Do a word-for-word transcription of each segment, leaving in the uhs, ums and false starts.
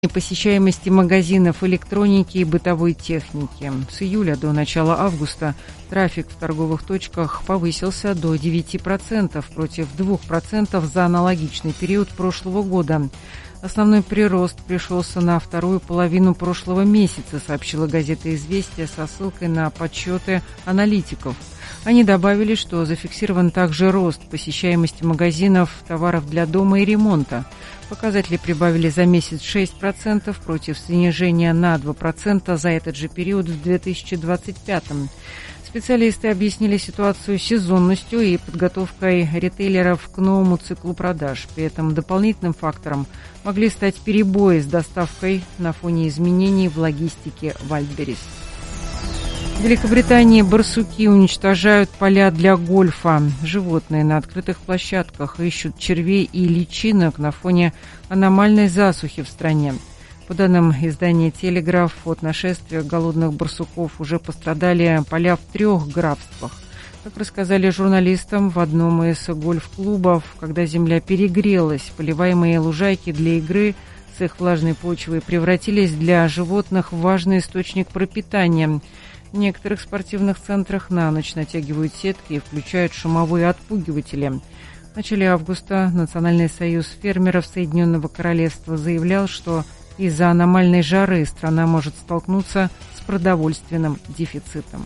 Посещаемости магазинов электроники и бытовой техники. С июля до начала августа трафик в торговых точках повысился до девяти процентов против двух процентов за аналогичный период прошлого года. Основной прирост пришелся на вторую половину прошлого месяца, сообщила газета «Известия» со ссылкой на подсчеты аналитиков. Они добавили, что зафиксирован также рост посещаемости магазинов товаров для дома и ремонта. Показатели прибавили за месяц шесть процентов против снижения на два процента за этот же период в две тысячи двадцать пятом. Специалисты объяснили ситуацию сезонностью и подготовкой ритейлеров к новому циклу продаж. При этом дополнительным фактором могли стать перебои с доставкой на фоне изменений в логистике Wildberries. В Великобритании барсуки уничтожают поля для гольфа. Животные на открытых площадках ищут червей и личинок на фоне аномальной засухи в стране. По данным издания «Телеграф», от нашествия голодных барсуков уже пострадали поля в трех графствах. Как рассказали журналистам, в одном из гольф-клубов, когда земля перегрелась, поливаемые лужайки для игры с их влажной почвой превратились для животных в важный источник пропитания. В некоторых спортивных центрах на ночь натягивают сетки и включают шумовые отпугиватели. В начале августа Национальный союз фермеров Соединенного Королевства заявлял, что из-за аномальной жары страна может столкнуться с продовольственным дефицитом.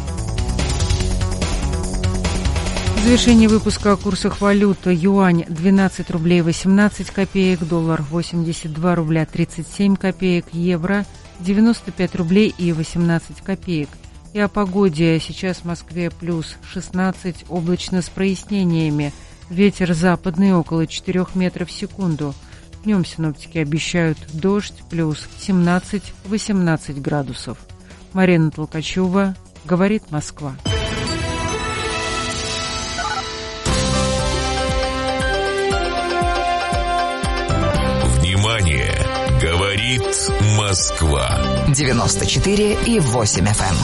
В завершении выпуска о курсах валют. Юань двенадцать рублей восемнадцать копеек, доллар восемьдесят два рубля тридцать семь копеек, евро девяносто пять рублей и восемнадцать копеек. И о погоде. Сейчас в Москве плюс шестнадцать, облачно с прояснениями. Ветер западный около четырёх метров в секунду. Днем синоптики обещают дождь, плюс семнадцать-восемнадцать градусов. Марина Толкачева, говорит Москва. Внимание! Говорит Москва. девяносто четыре и восемь эф эм.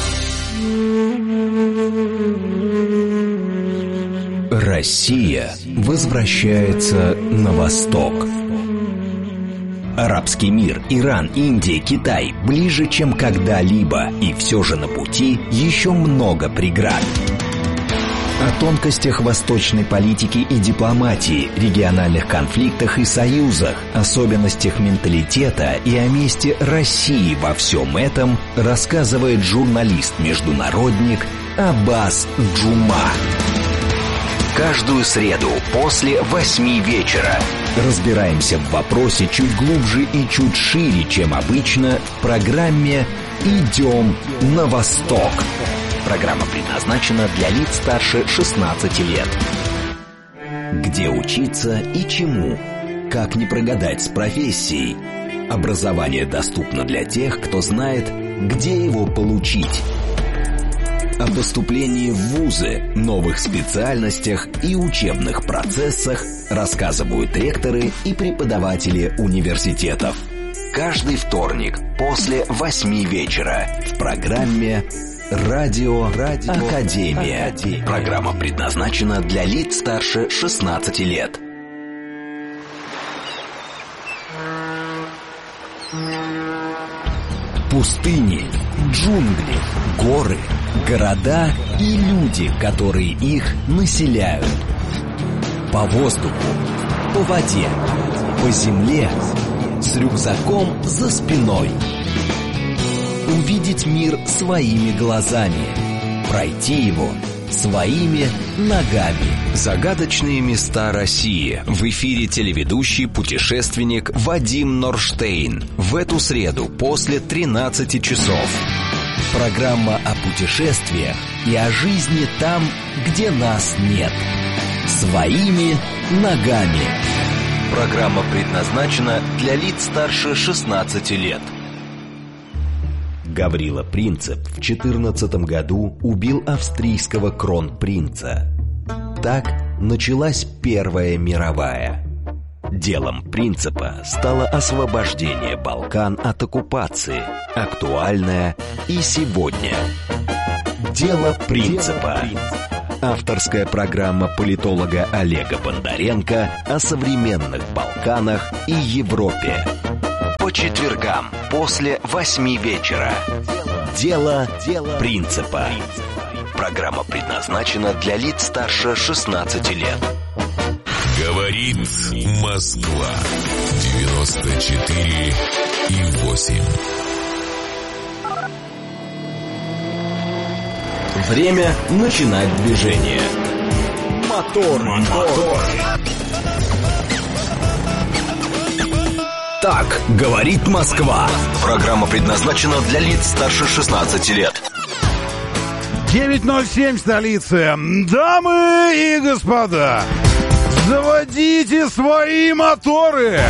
Россия возвращается на восток. Арабский мир, Иран, Индия, Китай ближе, чем когда-либо, и все же на пути еще много преград. О тонкостях восточной политики и дипломатии, региональных конфликтах и союзах, особенностях менталитета и о месте России во всем этом рассказывает журналист-международник Аббас Джума. Каждую среду после восьми вечера разбираемся в вопросе чуть глубже и чуть шире, чем обычно, в программе «Идем на восток». Программа предназначена для лиц старше шестнадцати лет. Где учиться и чему? Как не прогадать с профессией? Образование доступно для тех, кто знает, где его получить. О поступлении в вузы, новых специальностях и учебных процессах рассказывают ректоры и преподаватели университетов. Каждый вторник после восьми вечера в программе «Радио, Радио Академия». Академия. Программа предназначена для лиц старше шестнадцати лет. Пустыни, джунгли, горы, города и люди, которые их населяют. По воздуху, по воде, по земле, с рюкзаком за спиной. Увидеть мир своими глазами, пройти его своими ногами. Загадочные места России. В эфире телеведущий путешественник Вадим Норштейн. В эту среду после тринадцати часов. Программа о путешествиях и о жизни там, где нас нет. Своими ногами. Программа предназначена для лиц старше шестнадцати лет. Гаврила Принцип в четырнадцатом году убил австрийского кронпринца. Так началась Первая мировая. Делом Принципа стало освобождение Балкан от оккупации, актуальное и сегодня. Дело Принципа. Авторская программа политолога Олега Бондаренко о современных Балканах и Европе. по четвергам после восьми вечера. Дело, дело принципа. Программа предназначена для лиц старше шестнадцати лет. Говорит Москва. девяносто четыре и восемь. Время начинать движение. Мотор, мотор. Так говорит Москва. Программа предназначена для лиц старше шестнадцати лет. девять ноль семь столицы. Дамы и господа, заводите свои моторы.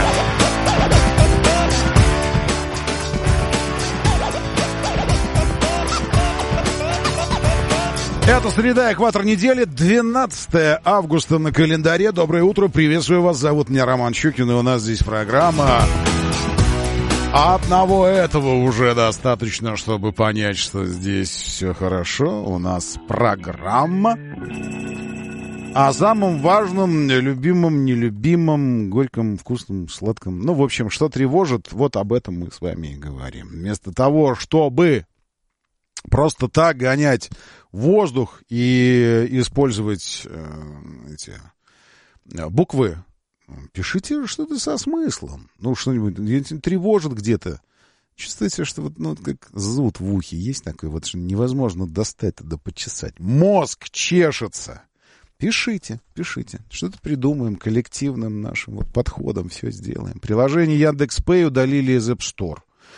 Это среда, экватор недели, двенадцатое августа на календаре. Доброе утро, приветствую вас. Зовут меня Роман Щукин, и у нас здесь программа. Одного этого уже достаточно, чтобы понять, что здесь все хорошо. У нас программа о самом важном, любимом, нелюбимом, горьком, вкусном, сладком. Ну, в общем, что тревожит, вот об этом мы с вами и говорим. Вместо того, чтобы просто так гонять воздух и использовать э, эти буквы, пишите что-то со смыслом. Ну, что-нибудь тревожит где-то. Чувствуете, что вот, ну, как зуд в ухе есть такой, вот, что невозможно достать да почесать. Мозг чешется. Пишите, пишите. Что-то придумаем коллективным нашим вот подходом, все сделаем. Приложение Яндекс.Пэй удалили из App Store.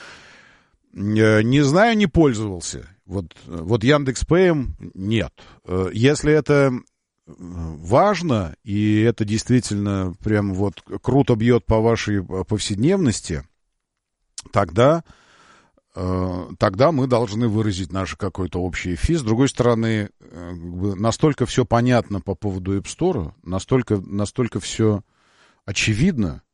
Не знаю, не пользовался. Вот, вот Яндекс.Пэем нет. Если это важно, и это действительно прям вот круто бьет по вашей повседневности, тогда, тогда мы должны выразить наше какое-то общее эфи. С другой стороны, настолько все понятно по поводу App Store, настолько, настолько все очевидно,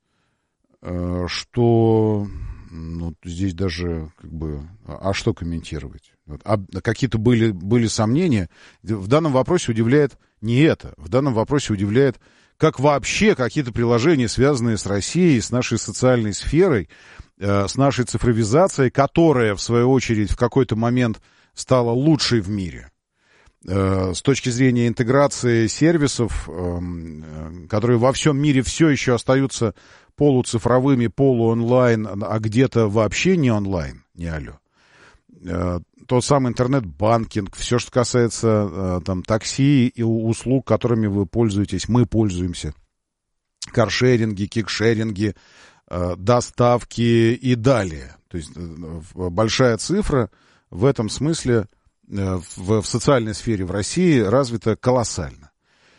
что... Ну, здесь даже, как бы, а что комментировать? Вот, а какие-то были, были сомнения. В данном вопросе удивляет не это. В данном вопросе удивляет, как вообще какие-то приложения, связанные с Россией, с нашей социальной сферой, э, с нашей цифровизацией, которая, в свою очередь, в какой-то момент стала лучшей в мире. Э, с точки зрения интеграции сервисов, э, э, которые во всем мире все еще остаются полуцифровыми, полуонлайн, а где-то вообще не онлайн, не алло. Э, тот самый интернет-банкинг, все, что касается э, там, такси и услуг, которыми вы пользуетесь, мы пользуемся. Каршеринги, кикшеринги, э, доставки и далее. То есть э, большая цифра в этом смысле э, в, в социальной сфере в России развита колоссально.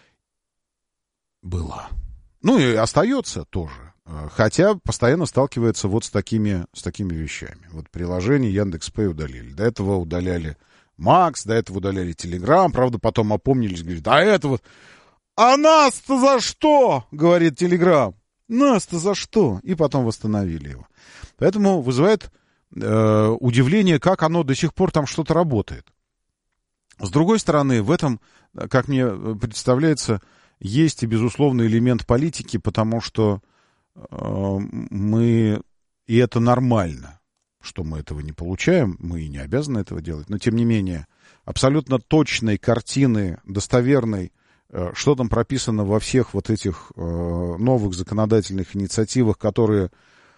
Была. Ну и остается тоже. Хотя постоянно сталкивается вот с такими, с такими вещами. Вот приложение Яндекс.Пэй удалили. До этого удаляли Макс, до этого удаляли Телеграм. Правда, потом опомнились, говорят, а это вот... А нас-то за что? Говорит Телеграм. Нас-то за что? И потом восстановили его. Поэтому вызывает э, удивление, как оно до сих пор там что-то работает. С другой стороны, в этом, как мне представляется, есть и безусловный элемент политики, потому что мы, и это нормально, что мы этого не получаем, мы и не обязаны этого делать, но тем не менее, абсолютно точной картины, достоверной, что там прописано во всех вот этих новых законодательных инициативах, которые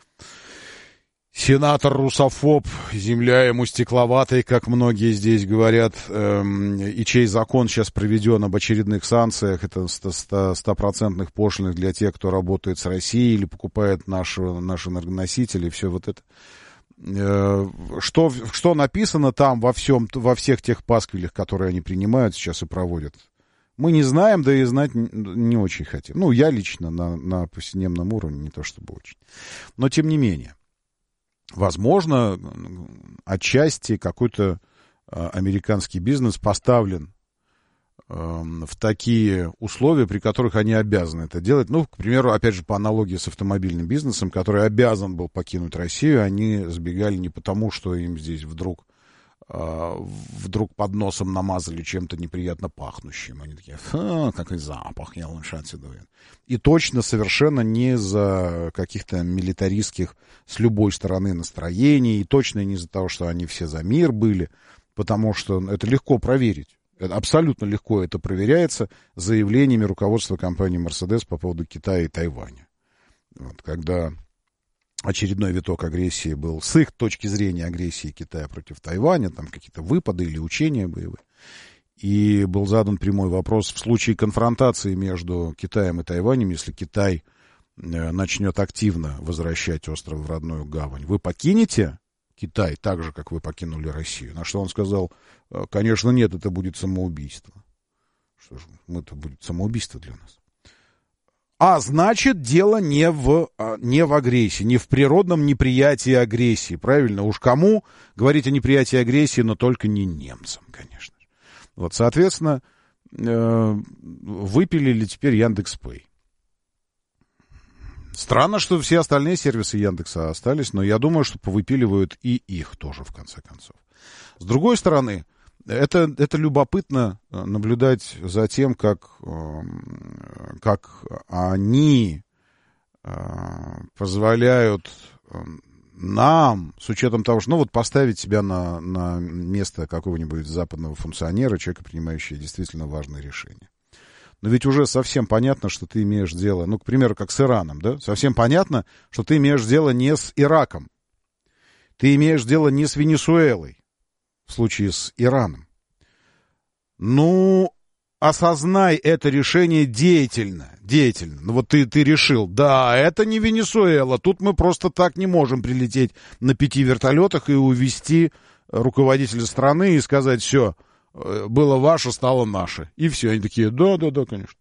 сенатор-русофоб, земля ему стекловатой, как многие здесь говорят, эм, и чей закон сейчас проведен об очередных санкциях, это стопроцентных пошлинах для тех, кто работает с Россией или покупает наши, наши энергоносители, все вот это. Э, что, что написано там во всем, во всех тех пасквилях, которые они принимают сейчас и проводят, мы не знаем, да и знать не, не очень хотим. Ну, я лично на, на повседневном уровне не то чтобы очень. Но тем не менее. Возможно, отчасти какой-то э, американский бизнес поставлен э, в такие условия, при которых они обязаны это делать. Ну, к примеру, опять же, по аналогии с автомобильным бизнесом, который обязан был покинуть Россию, они сбегали не потому, что им здесь вдруг вдруг под носом намазали чем-то неприятно пахнущим. Они такие, фу, какой запах, я лучше отсюда уеду. И точно совершенно не из-за каких-то милитаристских с любой стороны настроений, и точно не из-за того, что они все за мир были, потому что это легко проверить. Это абсолютно легко это проверяется заявлениями руководства компании «Мерседес» по поводу Китая и Тайваня. Вот, когда очередной виток агрессии был, с их точки зрения, агрессии Китая против Тайваня, там какие-то выпады или учения боевые. И был задан прямой вопрос: в случае конфронтации между Китаем и Тайванем, если Китай начнет активно возвращать остров в родную гавань, вы покинете Китай так же, как вы покинули Россию? На что он сказал: конечно, нет, это будет самоубийство. Что ж, это будет самоубийство для нас. А значит, дело не в, не в агрессии, не в природном неприятии агрессии. Правильно? Уж кому говорить о неприятии агрессии, но только не немцам, конечно. Вот, соответственно, выпилили теперь Яндекс.Пэй. Странно, что все остальные сервисы Яндекса остались, но я думаю, что повыпиливают и их тоже, в конце концов. С другой стороны, Это, это любопытно наблюдать за тем, как, как они позволяют нам, с учетом того, что, ну, вот поставить себя на, на место какого-нибудь западного функционера, человека, принимающего действительно важные решения. Но ведь уже совсем понятно, что ты имеешь дело, ну, к примеру, как с Ираном, да? Совсем понятно, что ты имеешь дело не с Ираком. Ты имеешь дело не с Венесуэлой. В случае с Ираном. Ну, осознай это решение деятельно. Деятельно. Ну вот ты, ты решил, да, это не Венесуэла. Тут мы просто так не можем прилететь на пяти вертолетах и увезти руководителя страны и сказать: все, было ваше, стало наше. И все. Они такие: да, да, да, конечно.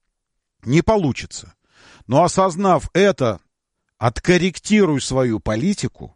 Не получится. Но осознав это, откорректируй свою политику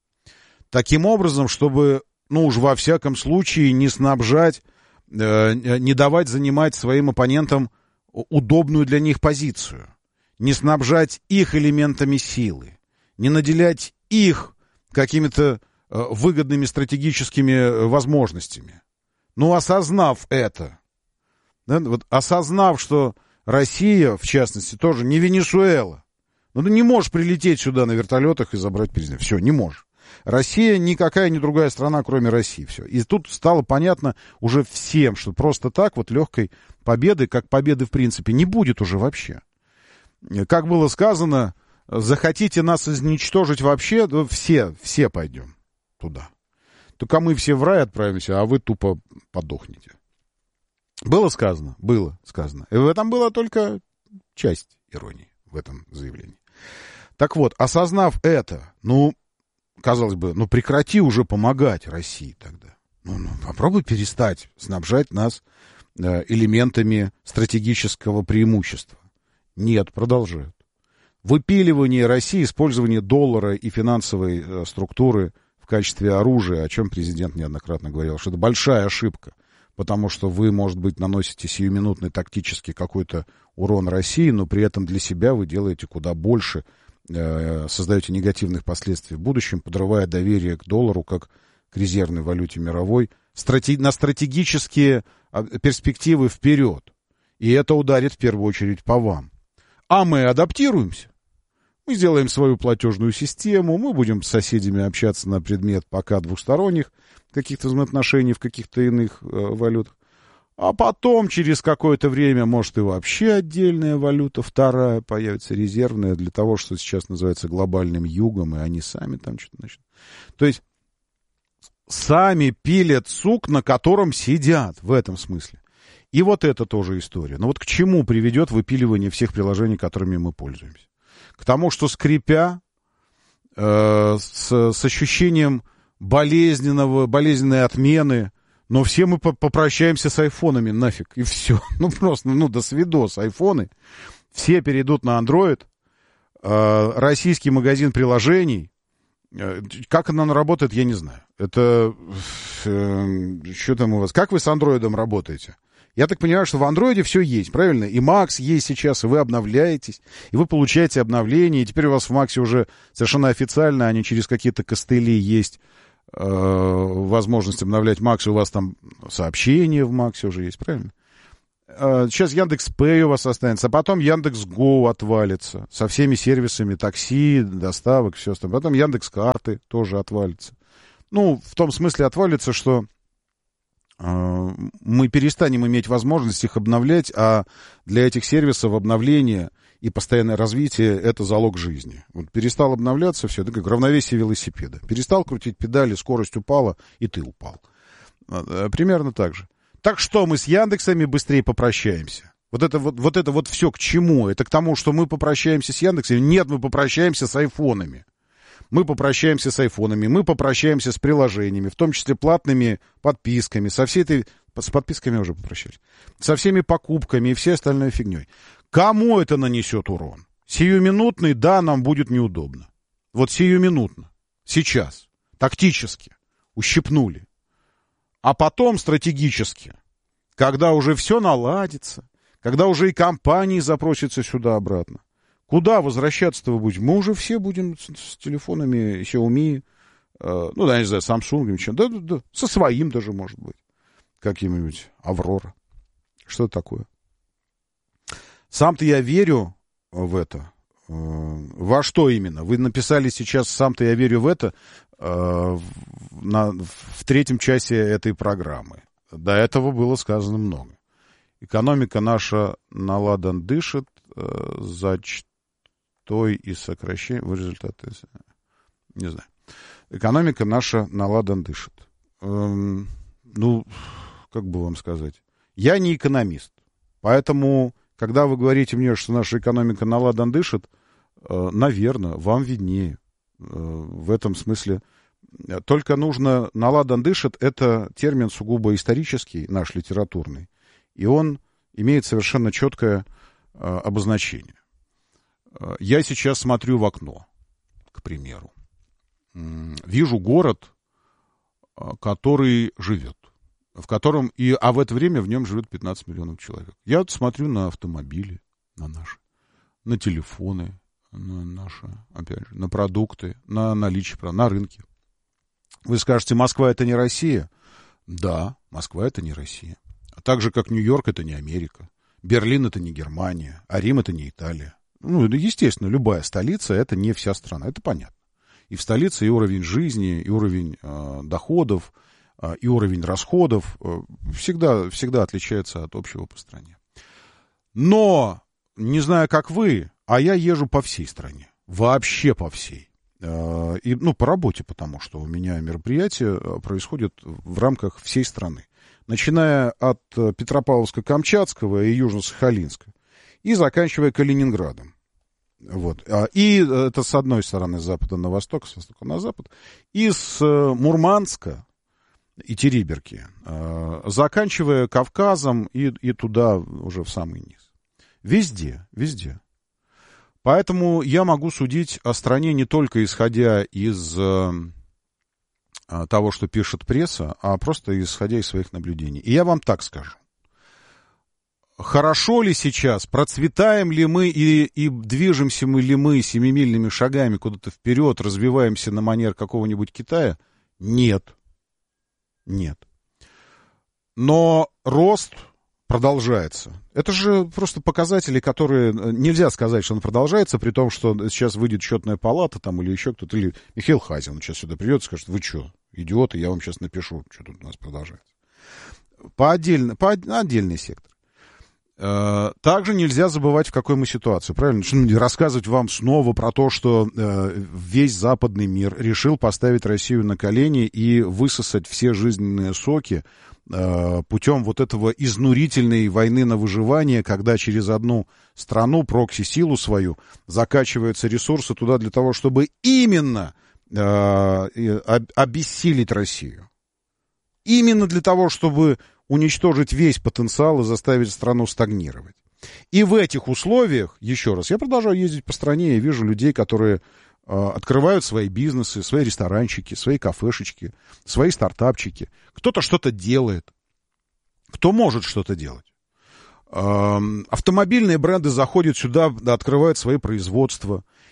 таким образом, чтобы, ну уж во всяком случае, не снабжать, э, не давать занимать своим оппонентам удобную для них позицию, не снабжать их элементами силы, не наделять их какими-то э, выгодными стратегическими возможностями. Ну, осознав это, да, вот, осознав, что Россия, в частности, тоже не Венесуэла, ну, ты не можешь прилететь сюда на вертолетах и забрать президента. Все, не можешь. Россия никакая не другая страна, кроме России. Все. И тут стало понятно уже всем, что просто так вот легкой победы, как победы в принципе, не будет уже вообще. Как было сказано, захотите нас изничтожить вообще, то все, все пойдем туда. Только мы все в рай отправимся, а вы тупо подохнете. Было сказано? Было сказано. И в этом была только часть иронии в этом заявлении. Так вот, осознав это, ну, казалось бы, ну прекрати уже помогать России тогда. Ну, ну попробуй перестать снабжать нас э, элементами стратегического преимущества. Нет, продолжают. Выпиливание России, использование доллара и финансовой э, структуры в качестве оружия, о чем президент неоднократно говорил, что это большая ошибка, потому что вы, может быть, наносите сиюминутный тактический какой-то урон России, но при этом для себя вы делаете куда больше, создаете негативных последствий в будущем, подрывая доверие к доллару как к резервной валюте мировой, стратег... на стратегические перспективы вперед. И это ударит в первую очередь по вам. А мы адаптируемся. Мы сделаем свою платежную систему, мы будем с соседями общаться на предмет пока двухсторонних каких-то взаимоотношений в каких-то иных э, валютах. А потом, через какое-то время, может и вообще отдельная валюта, вторая появится, резервная, для того, что сейчас называется глобальным югом, и они сами там что-то начнут. То есть, сами пилят сук, на котором сидят, в этом смысле. И вот это тоже история. Но вот к чему приведет выпиливание всех приложений, которыми мы пользуемся? К тому, что скрипя, э, с, с ощущением болезненного, болезненной отмены, но все мы попрощаемся с айфонами нафиг, и все. Ну, просто, ну, до свидос, айфоны. Все перейдут на Android. Э, российский магазин приложений. Э, как она работает, я не знаю. Это... Э, что там у вас? Как вы с андроидом работаете? Я так понимаю, что в андроиде все есть, правильно? И Макс есть сейчас, и вы обновляетесь, и вы получаете обновления, и теперь у вас в Максе уже совершенно официально, а не через какие-то костыли есть э, возможность обновлять Макс, у вас там сообщения в Максе уже есть, правильно? Э, сейчас Яндекс.Пэй у вас останется, а потом Яндекс.Го отвалится со всеми сервисами такси, доставок, все остальное. Потом Яндекс.Карты тоже отвалится. Ну, в том смысле отвалится, что э, мы перестанем иметь возможность их обновлять, а для этих сервисов обновление и постоянное развитие — это залог жизни. Вот перестал обновляться, все, это как равновесие велосипеда. Перестал крутить педали, скорость упала, и ты упал. Примерно так же. Так что мы с Яндексами быстрее попрощаемся. Вот это вот, вот это вот все к чему? Это к тому, что мы попрощаемся с Яндексами? Нет, мы попрощаемся с айфонами. Мы попрощаемся с айфонами, мы попрощаемся с приложениями, в том числе платными подписками, со всей этой... С подписками уже попрощались. Со всеми покупками и всей остальной фигней. Кому это нанесет урон? Сиюминутный, да, нам будет неудобно. Вот сиюминутно, сейчас, тактически ущипнули. А потом стратегически, когда уже все наладится, когда уже и компании запросятся сюда обратно. Куда возвращаться-то вы будете? Мы уже все будем с, с телефонами Xiaomi, э, ну, да, я не знаю, Samsung, да, да, да, со своим даже, может быть, каким-нибудь Аврора. Что такое? Сам-то я верю в это. Э, во что именно? Вы написали сейчас «сам-то я верю в это» э, на, в третьем часе этой программы. До этого было сказано много. Экономика наша наладан дышит, э, за той и сокращение, в результате, не знаю. Экономика наша наладан дышит. Эм, ну, как бы вам сказать. Я не экономист, поэтому, когда вы говорите мне, что наша экономика наладан дышит, э, наверное, вам виднее. Э, в этом смысле только нужно, наладан дышит, это термин сугубо исторический, наш литературный, и он имеет совершенно четкое э, обозначение. Я сейчас смотрю в окно, к примеру. Вижу город, который живет, в котором, и, а в это время в нем живет пятнадцать миллионов человек. Я вот смотрю на автомобили, на наши, на телефоны, на наши, опять же, на продукты, на наличие, на рынке. Вы скажете, Москва — это не Россия? Да, Москва — это не Россия. А так же, как Нью-Йорк — это не Америка. Берлин — это не Германия, а Рим — это не Италия. Ну, естественно, любая столица — это не вся страна, это понятно. И в столице и уровень жизни, и уровень э, доходов, э, и уровень расходов э, всегда, всегда отличается от общего по стране. Но, не знаю, как вы, а я езжу по всей стране, вообще по всей. Э, и, ну, по работе, потому что у меня мероприятия происходят в рамках всей страны. Начиная от Петропавловска-Камчатского и Южно-Сахалинска и заканчивая Калининградом. Вот. И это с одной стороны, с запада на восток, с востока на запад. И с Мурманска и Териберки, заканчивая Кавказом и, и туда уже в самый низ. Везде, везде. Поэтому я могу судить о стране не только исходя из того, что пишет пресса, а просто исходя из своих наблюдений. И я вам так скажу. Хорошо ли сейчас, процветаем ли мы и, и движемся мы ли мы семимильными шагами куда-то вперед, развиваемся на манер какого-нибудь Китая? Нет. Нет. Но рост продолжается. Это же просто показатели, которые... Нельзя сказать, что он продолжается, при том, что сейчас выйдет счетная палата там, или еще кто-то, или Михаил Хазин сейчас сюда придет и скажет, вы что, идиоты, я вам сейчас напишу, что тут у нас продолжается. По, отдельно, по отдельный сектор. Также нельзя забывать, в какой мы ситуации, правильно? Рассказывать вам снова про то, что весь западный мир решил поставить Россию на колени и высосать все жизненные соки путем вот этого изнурительной войны на выживание, когда через одну страну, прокси-силу свою, закачиваются ресурсы туда для того, чтобы именно обессилить Россию. Именно для того, чтобы уничтожить весь потенциал и заставить страну стагнировать. И в этих условиях, еще раз, я продолжаю ездить по стране и вижу людей, которые э, открывают свои бизнесы, свои ресторанчики, свои кафешечки, свои стартапчики. Кто-то что-то делает. Кто может что-то делать? Э, автомобильные бренды заходят сюда, открывают свои производства.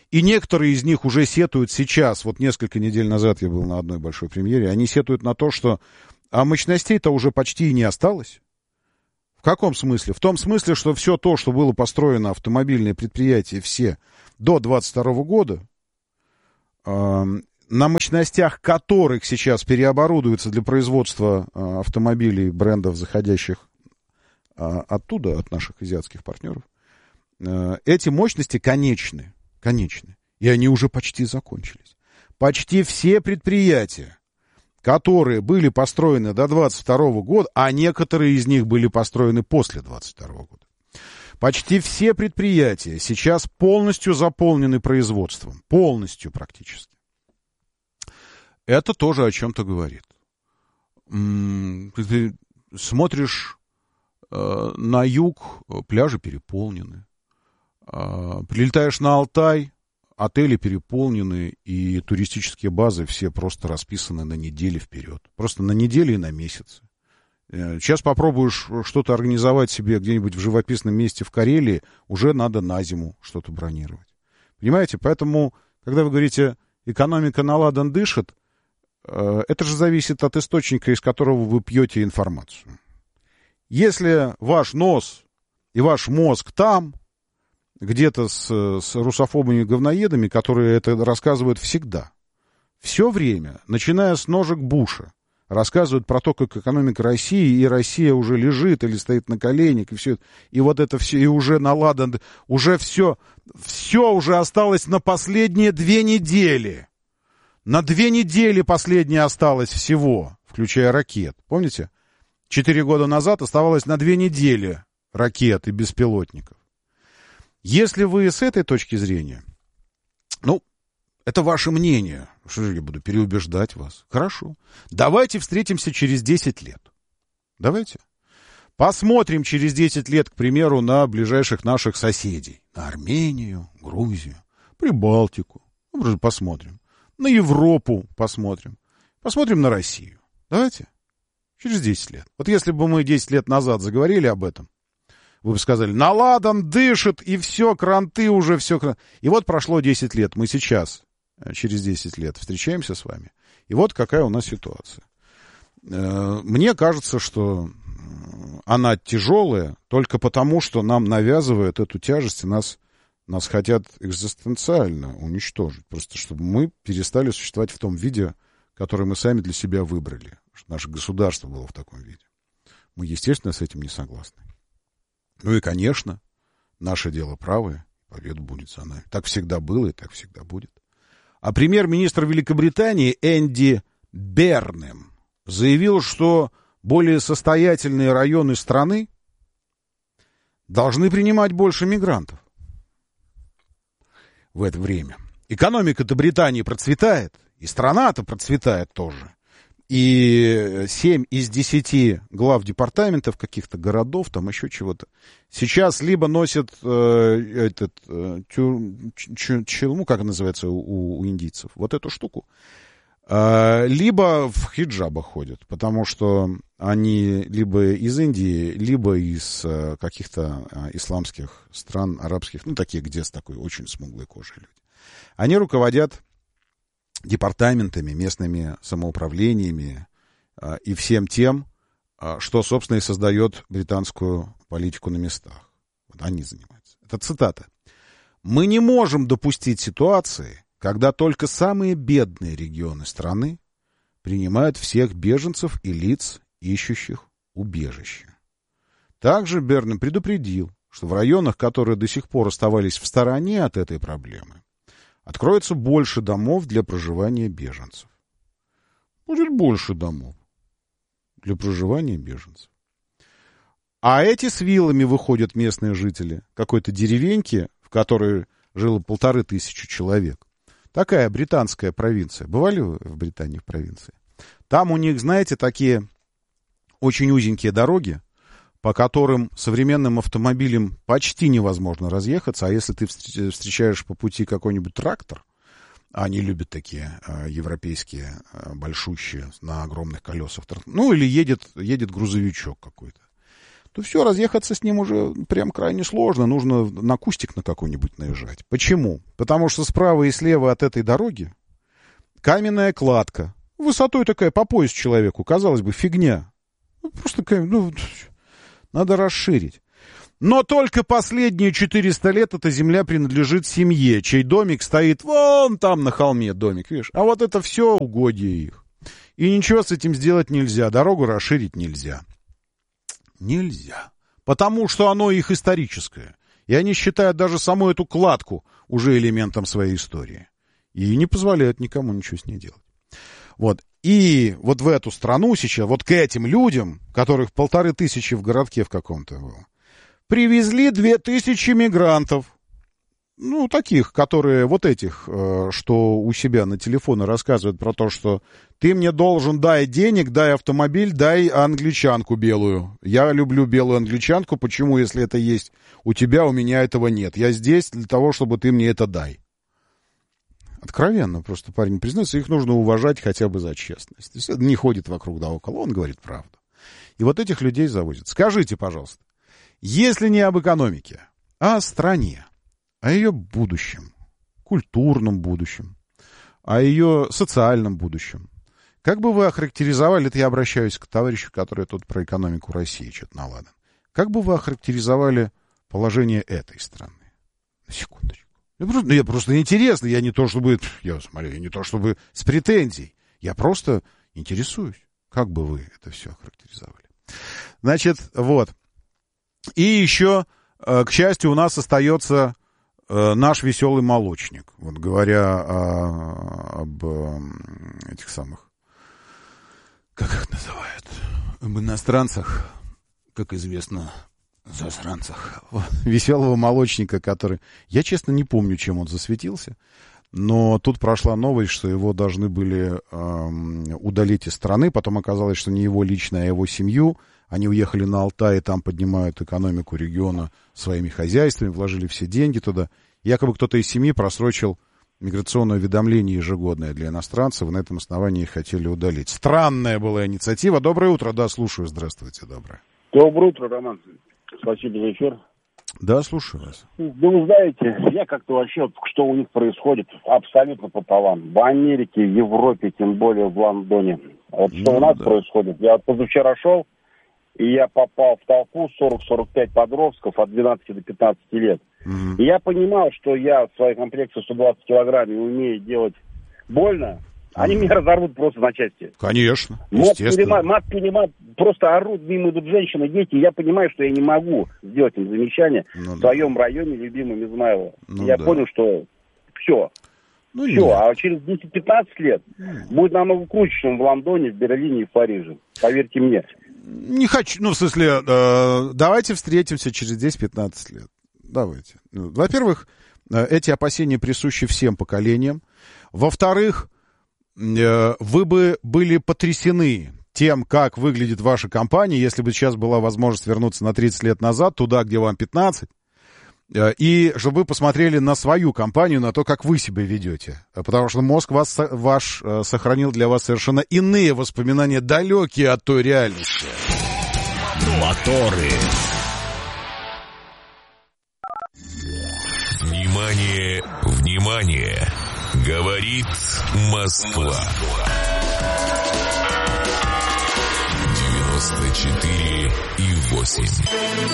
И некоторые из них уже сетуют сейчас, вот несколько недель назад я был на одной большой премьере, они сетуют на то, что а мощностей-то уже почти и не осталось. В каком смысле? В том смысле, что все то, что было построено, автомобильные предприятия все до двадцать второго года, э, на мощностях которых сейчас переоборудуются для производства э, автомобилей брендов, заходящих э, оттуда, от наших азиатских партнеров, э, эти мощности конечны, конечны, и они уже почти закончились. Почти все предприятия, которые были построены до двадцать второго года, а некоторые из них были построены после двадцать второго года. Почти все предприятия сейчас полностью заполнены производством. Полностью практически. Это тоже о чем-то говорит. Ты смотришь э, на юг, пляжи переполнены. Э, прилетаешь на Алтай, отели переполнены, и туристические базы все просто расписаны на недели вперед. Просто на недели и на месяцы. Сейчас попробуешь что-то организовать себе где-нибудь в живописном месте в Карелии, уже надо на зиму что-то бронировать. Понимаете? Поэтому, когда вы говорите, экономика на ладан дышит, это же зависит от источника, из которого вы пьете информацию. Если ваш нос и ваш мозг там, где-то с, с русофобами-говноедами, которые это рассказывают всегда. Все время, начиная с ножек Буша, рассказывают про то, как экономика России, и Россия уже лежит или стоит на коленях, и все, и вот это все, и уже наладано, уже все, все уже осталось на последние две недели. На две недели последнее осталось всего, включая ракет. Помните? Четыре года назад оставалось на две недели ракет и беспилотников. Если вы с этой точки зрения, ну, это ваше мнение, что же я буду переубеждать вас? Хорошо. Давайте встретимся через десять лет. Давайте. Посмотрим через десять лет, к примеру, на ближайших наших соседей. На Армению, Грузию, Прибалтику. Ну, посмотрим. На Европу посмотрим. Посмотрим на Россию. Давайте. Через десять лет. Вот если бы мы десять лет назад заговорили об этом, вы бы сказали, наладан дышит, и все, кранты уже, все. Кран... И вот прошло десять лет. Мы сейчас, через десять лет, встречаемся с вами. И вот какая у нас ситуация. Мне кажется, что она тяжелая только потому, что нам навязывают эту тяжесть, и нас, нас хотят экзистенциально уничтожить. Просто чтобы мы перестали существовать в том виде, который мы сами для себя выбрали. Что наше государство было в таком виде. Мы, естественно, с этим не согласны. Ну и, конечно, наше дело правое, победа будет за нами. Так всегда было и так всегда будет. А премьер-министр Великобритании Энди Бернем заявил, что более состоятельные районы страны должны принимать больше мигрантов в это время. Экономика-то Британии процветает, и страна-то процветает тоже. И семь из десяти глав департаментов каких-то городов, там еще чего-то, сейчас либо носят э, этот э, челму, как называется у, у индийцев, вот эту штуку, э, либо в хиджабах ходят, потому что они либо из Индии, либо из э, каких-то э, исламских стран, арабских, ну, такие, где с такой очень смуглой кожей люди. Они руководят департаментами, местными самоуправлениями а, и всем тем, а, что, собственно, и создает британскую политику на местах. Вот они занимаются. Это цитата. «Мы не можем допустить ситуации, когда только самые бедные регионы страны принимают всех беженцев и лиц, ищущих убежище». Также Бернем предупредил, что в районах, которые до сих пор оставались в стороне от этой проблемы, откроется больше домов для проживания беженцев. Будет больше домов для проживания беженцев. А эти с вилами выходят местные жители какой-то деревеньки, в которой жило полторы тысячи человек. Такая британская провинция. Бывали вы в Британии в провинции? Там у них, знаете, такие очень узенькие дороги, по которым современным автомобилем почти невозможно разъехаться, а если ты встречаешь по пути какой-нибудь трактор, а они любят такие а, европейские, а, большущие, на огромных колесах, ну или едет, едет грузовичок какой-то, то все, разъехаться с ним уже прям крайне сложно. Нужно на кустик на какой-нибудь наезжать. Почему? Потому что справа и слева от этой дороги каменная кладка. Высотой такая по пояс человеку. Казалось бы, фигня. Ну, просто такая, ну, надо расширить. Но только последние четыреста лет эта земля принадлежит семье, чей домик стоит вон там на холме, домик, видишь? А вот это все угодья их. И ничего с этим сделать нельзя, дорогу расширить нельзя. Нельзя. Потому что оно их историческое. И они считают даже саму эту кладку уже элементом своей истории. И не позволяют никому ничего с ней делать. Вот. И вот в эту страну сейчас, вот к этим людям, которых полторы тысячи в городке в каком-то было, привезли две тысячи мигрантов. Ну, таких, которые, вот этих, э, что у себя на телефоне рассказывают про то, что ты мне должен, дай денег, дай автомобиль, дай англичанку белую. Я люблю белую англичанку, почему, если это есть у тебя, у меня этого нет. Я здесь для того, чтобы ты мне это дай. Откровенно, просто парень признается, их нужно уважать хотя бы за честность. То есть это не ходит вокруг да около, он говорит правду. И вот этих людей завозят. Скажите, пожалуйста, если не об экономике, а о стране, о ее будущем, культурном будущем, о ее социальном будущем, как бы вы охарактеризовали, это я обращаюсь к товарищу, который тут про экономику России что-то наладан, как бы вы охарактеризовали положение этой страны? На секундочку. Я просто, я просто интересно, я не то чтобы, я смотрю, я не то чтобы с претензией, я просто интересуюсь, как бы вы это все охарактеризовали. Значит, вот. И еще, к счастью, у нас остается наш веселый молочник. Вот говоря о, об этих самых, как их называют, об иностранцах, как известно, засранцах. Веселого молочника, который... Я, честно, не помню, чем он засветился, но тут прошла новость, что его должны были эм, удалить из страны, потом оказалось, что не его лично, а его семью. Они уехали на Алтай, и там поднимают экономику региона своими хозяйствами, вложили все деньги туда. Якобы кто-то из семьи просрочил миграционное уведомление ежегодное для иностранцев, и на этом основании их хотели удалить. Странная была инициатива. Доброе утро, да, слушаю, здравствуйте, доброе. Доброе утро, Роман. Спасибо за эфир. Да, слушаю вас. Да вы знаете, я как-то вообще, что у них происходит, абсолютно пополам. В Америке, в Европе, тем более в Лондоне. Вот что ну, у нас да. происходит. Я позавчера шел, и я попал в толпу сорок-сорок пять подростков от двенадцати до пятнадцати лет. Mm-hmm. И я понимал, что я в своей комплекции сто двадцать килограмм и умею делать больно. Они mm-hmm. меня разорвут просто на части. Конечно, мат естественно. Мат перемат, просто орут, мимо идут женщины, дети. Я понимаю, что я не могу сделать им замечание ну, в да. своем районе, любимом Измайлово. Ну, я да. понял, что все. Ну, все, нет. А через десять-пятнадцать лет mm. будет намного круче, чем в Лондоне, в Берлине и в Париже. Поверьте мне. Не хочу, ну, в смысле, э, давайте встретимся через десять-пятнадцать лет. Давайте. Во-первых, эти опасения присущи всем поколениям. Во-вторых, вы бы были потрясены тем, как выглядит ваша компания, если бы сейчас была возможность вернуться на тридцать лет назад, туда, где вам пятнадцать, и чтобы вы посмотрели на свою компанию, на то, как вы себя ведете. Потому что мозг вас, ваш сохранил для вас совершенно иные воспоминания, далекие от той реальности. Моторы. Внимание, внимание! Говорит Москва. девяносто четыре и восемь.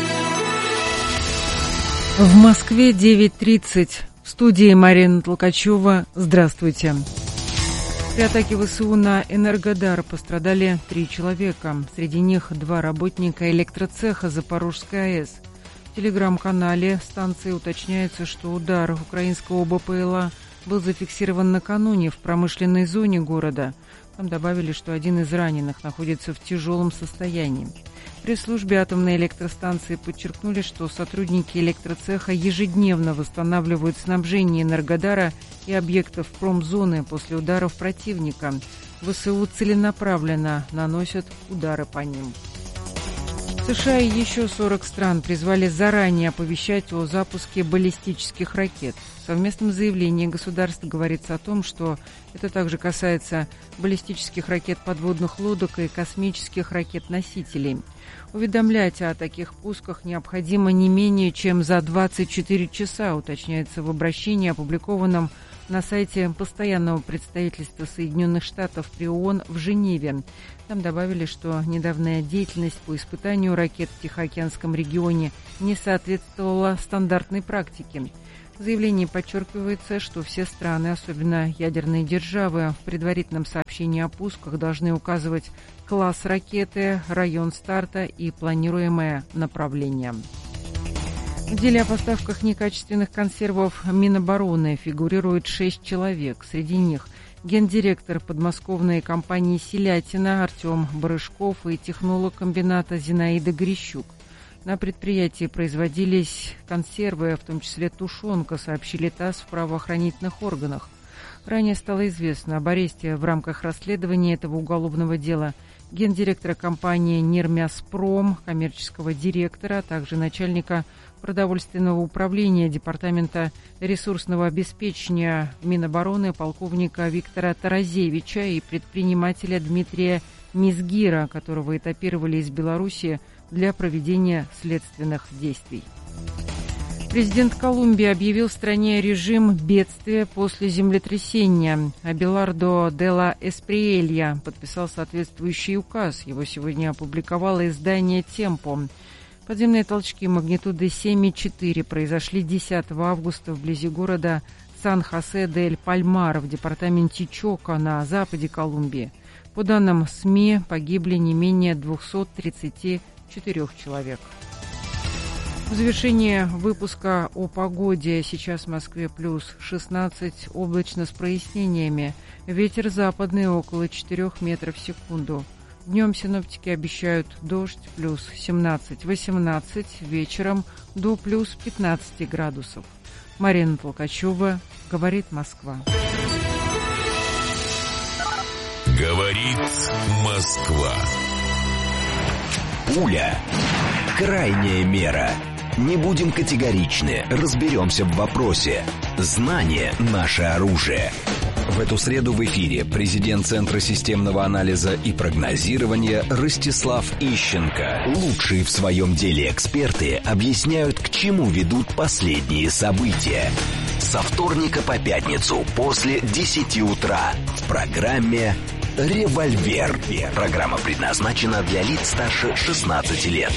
В Москве девять тридцать. В студии Марина Толкачева. Здравствуйте. При атаке ВСУ на Энергодар пострадали три человека. Среди них два работника электроцеха Запорожской АЭС. В телеграм-канале станции уточняется, что удар украинского БПЛА был зафиксирован накануне в промышленной зоне города. Там добавили, что один из раненых находится в тяжелом состоянии. В пресс-службе атомной электростанции подчеркнули, что сотрудники электроцеха ежедневно восстанавливают снабжение Энергодара и объектов промзоны после ударов противника. ВСУ целенаправленно наносят удары по ним. США и еще сорок стран призвали заранее оповещать о запуске баллистических ракет. В совместном заявлении государств говорится о том, что это также касается баллистических ракет подводных лодок и космических ракет-носителей. Уведомлять о таких пусках необходимо не менее чем за двадцать четыре часа, уточняется в обращении, опубликованном на сайте постоянного представительства Соединенных Штатов при ООН в Женеве. Там добавили, что недавняя деятельность по испытанию ракет в Тихоокеанском регионе не соответствовала стандартной практике. В заявлении подчеркивается, что все страны, особенно ядерные державы, в предварительном сообщении о пусках должны указывать класс ракеты, район старта и планируемое направление. В деле о поставках некачественных консервов Минобороны фигурирует шесть человек. Среди них гендиректор подмосковной компании «Селятина» Артем Барышков и технолог комбината Зинаида Грищук. На предприятии производились консервы, в том числе тушенка, сообщили ТАСС в правоохранительных органах. Ранее стало известно об аресте в рамках расследования этого уголовного дела гендиректора компании «Нирмяспром», коммерческого директора, а также начальника продовольственного управления Департамента ресурсного обеспечения Минобороны полковника Виктора Таразевича и предпринимателя Дмитрия Мизгира, которого этапировали из Беларуси для проведения следственных действий. Президент Колумбии объявил в стране режим бедствия после землетрясения. Абелардо де ла Эсприелья подписал соответствующий указ. Его сегодня опубликовало издание «Темпо». Подземные толчки магнитудой семь и четыре произошли десятого августа вблизи города Сан-Хосе-дель-Пальмар в департаменте Чоко на западе Колумбии. По данным СМИ, погибли не менее двести тридцать четыре человек. В завершение выпуска о погоде. Сейчас в Москве плюс шестнадцать, облачно с прояснениями. Ветер западный около четырёх метров в секунду. Днем синоптики обещают дождь плюс семнадцать-восемнадцать, вечером до плюс пятнадцать градусов. Марина Толкачева, говорит Москва. Говорит Москва. Пуля. Крайняя мера. Не будем категоричны, разберемся в вопросе. Знание – наше оружие. В эту среду в эфире президент Центра системного анализа и прогнозирования Ростислав Ищенко. Лучшие в своем деле эксперты объясняют, к чему ведут последние события. Со вторника по пятницу после десяти утра в программе «Револьвер». Программа предназначена для лиц старше шестнадцати лет.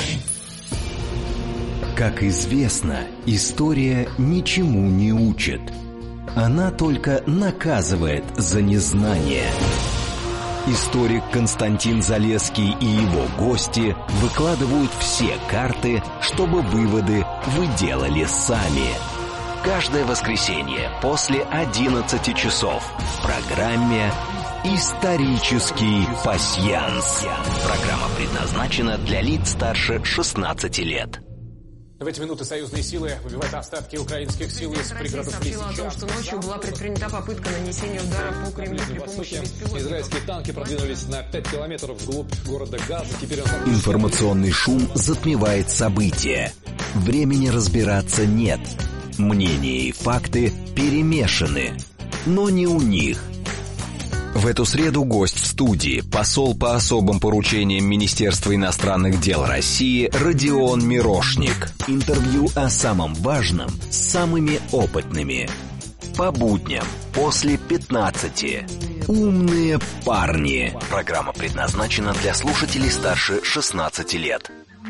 Как известно, история ничему не учит. Она только наказывает за незнание. Историк Константин Залесский и его гости выкладывают все карты, чтобы выводы вы делали сами. Каждое воскресенье после одиннадцати часов в программе «Исторический пасьянс». Программа предназначена для лиц старше шестнадцати лет. В эти минуты союзные силы выбивают остатки украинских сил из пригородов Лисичанска. о том, что ночью была предпринята попытка нанесения удара по Кремлю при помощи беспилотников. Израильские танки продвинулись на пять километров вглубь города Газа. Теперь он... Информационный шум затмевает события. Времени разбираться нет. Мнения и факты перемешаны. Но не у них. В эту среду гость в студии, посол по особым поручениям Министерства иностранных дел России Родион Мирошник. Интервью о самом важном с самыми опытными. По будням после пятнадцати. Умные парни. Программа предназначена для слушателей старше шестнадцати лет.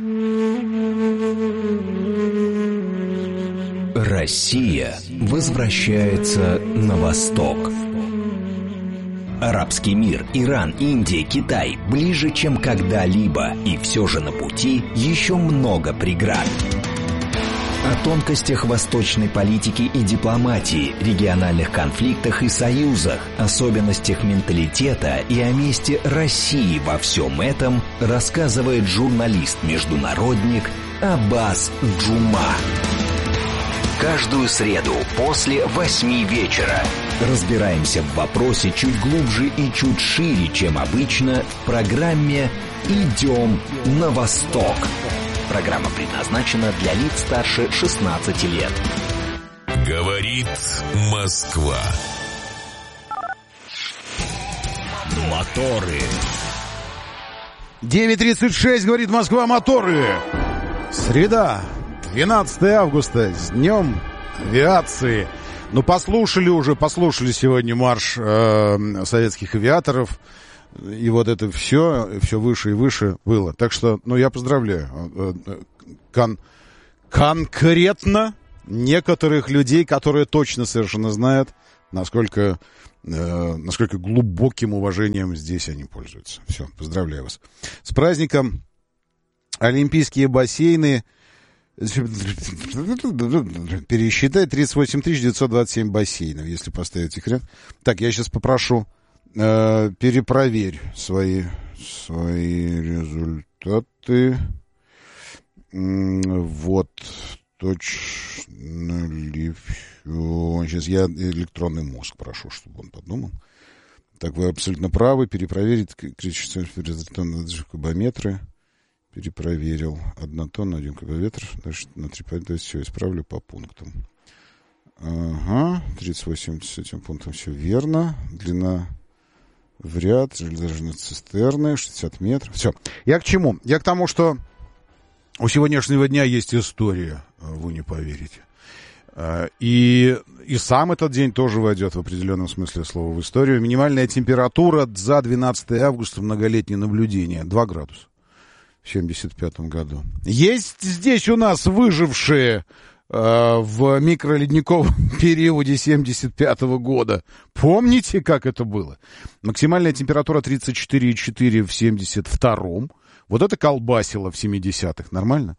Россия возвращается на восток. Арабский мир, Иран, Индия, Китай ближе, чем когда-либо, и все же на пути еще много преград. О тонкостях восточной политики и дипломатии, региональных конфликтах и союзах, особенностях менталитета и о месте России во всем этом рассказывает журналист-международник Аббас Джума. Каждую среду после восьми вечера разбираемся в вопросе чуть глубже и чуть шире, чем обычно, в программе «Идем на восток». Программа предназначена для лиц старше шестнадцати лет. Говорит Москва. Моторы. девять тридцать шесть, говорит Москва, моторы. Среда, двенадцатое августа, с днем авиации. Ну, послушали уже, послушали сегодня марш э, советских авиаторов. И вот это все, все выше и выше было. Так что, ну, я поздравляю кон- конкретно некоторых людей, которые точно совершенно знают, насколько, э, насколько глубоким уважением здесь они пользуются. Все, поздравляю вас. С праздником. Олимпийские бассейны. Пересчитай, тридцать восемь тысяч девятьсот двадцать семь бассейнов, если поставить их ряд. Так, я сейчас попрошу... Э, перепроверь свои, свои результаты. Вот, точно ли все. Сейчас я электронный мозг прошу, чтобы он подумал. Так, вы абсолютно правы. Перепроверить критические кубометры. Перепроверил. Одна тонна, один кубометр. Дальше на три, то есть все, исправлю по пунктам. Ага, тридцать восемь с этим пунктом все верно. Длина... в ряд, железнодорожные цистерны, шестьдесят метров. Все. Я к чему? Я к тому, что у сегодняшнего дня есть история, вы не поверите. И, и сам этот день тоже войдет в определенном смысле слова в историю. Минимальная температура за двенадцатое августа, многолетнее наблюдение, два градуса в семьдесят пятом году. Есть здесь у нас выжившие... в микроледниковом периоде семьдесят пятого года. Помните, как это было? Максимальная температура тридцать четыре и четыре в семьдесят втором. Вот это колбасило в семидесятых. Нормально?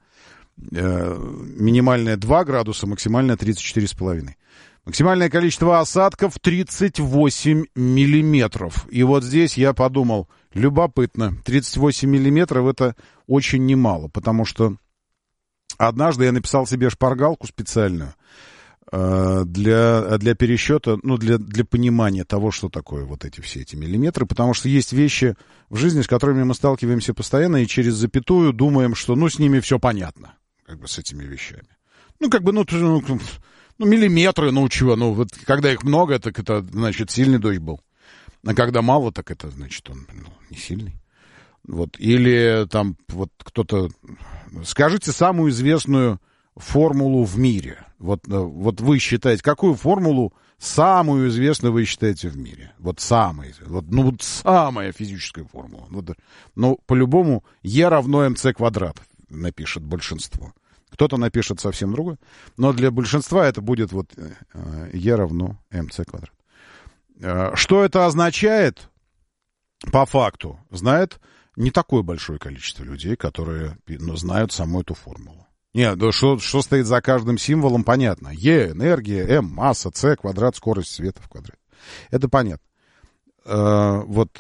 Минимальная два градуса, максимальная тридцать четыре с половиной. Максимальное количество осадков тридцать восемь миллиметров. И вот здесь я подумал, любопытно, тридцать восемь миллиметров это очень немало, потому что однажды я написал себе шпаргалку специальную э, для, для пересчета, ну, для, для понимания того, что такое вот эти все эти миллиметры, потому что есть вещи в жизни, с которыми мы сталкиваемся постоянно, и через запятую думаем, что, ну, с ними все понятно, как бы с этими вещами. Ну, как бы, ну, ну, ну миллиметры, ну, чего, ну, вот когда их много, так это, значит, сильный дождь был. А когда мало, так это, значит, он ну, не сильный. Вот, или там вот кто-то... Скажите самую известную формулу в мире. Вот, вот вы считаете, какую формулу самую известную вы считаете в мире? Вот самая, вот, ну, вот самая физическая формула. Вот, ну, по-любому Е равно МЦ квадрат напишет большинство. Кто-то напишет совсем другое. Но для большинства это будет вот Е равно МЦ квадрат. Что это означает? По факту знает не такое большое количество людей, которые ну, знают саму эту формулу. Нет, да что, что стоит за каждым символом, понятно. Е — энергия, М — масса, С — квадрат, скорость света в квадрате. Это понятно. Э, вот